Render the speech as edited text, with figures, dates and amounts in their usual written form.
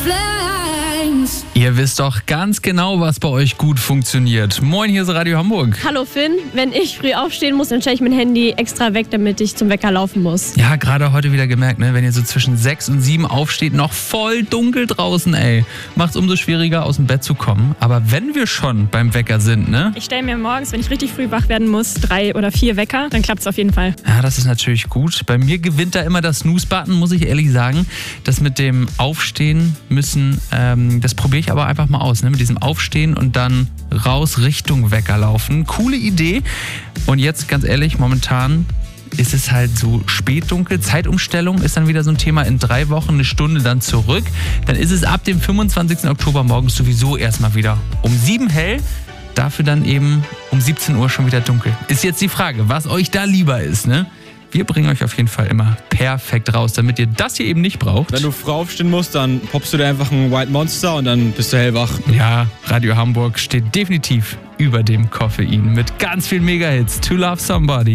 flames. Ihr wisst doch ganz genau, was bei euch gut funktioniert. Moin, hier ist Radio Hamburg. Hallo Finn, wenn ich früh aufstehen muss, dann stelle ich mein Handy extra weg, damit ich zum Wecker laufen muss. Ja, gerade heute wieder gemerkt, ne, wenn ihr so zwischen 6 und 7 aufsteht, noch voll dunkel draußen, ey. Macht's umso schwieriger, aus dem Bett zu kommen. Aber wenn wir schon beim Wecker sind, ne? Ich stelle mir morgens, wenn ich richtig früh wach werden muss, 3 oder 4 Wecker, dann klappt's auf jeden Fall. Ja, das ist natürlich gut. Bei mir gewinnt da immer das Snooze-Button, muss ich ehrlich sagen. Das mit dem Aufstehen müssen, das probiere ich aber einfach mal aus, ne? Mit diesem Aufstehen und dann raus Richtung Wecker laufen. Coole Idee. Und jetzt, ganz ehrlich, momentan ist es halt so spätdunkel. Zeitumstellung ist dann wieder so ein Thema. In 3 Wochen eine Stunde dann zurück. Dann ist es ab dem 25. Oktober morgens sowieso erstmal wieder um 7 hell. Dafür dann eben um 17 Uhr schon wieder dunkel. Ist jetzt die Frage, was euch da lieber ist, ne? Wir bringen euch auf jeden Fall immer perfekt raus, damit ihr das hier eben nicht braucht. Wenn du früh aufstehen musst, dann poppst du dir einfach ein White Monster und dann bist du hellwach. Ja, Radio Hamburg steht definitiv über dem Koffein mit ganz vielen Megahits. To Love Somebody.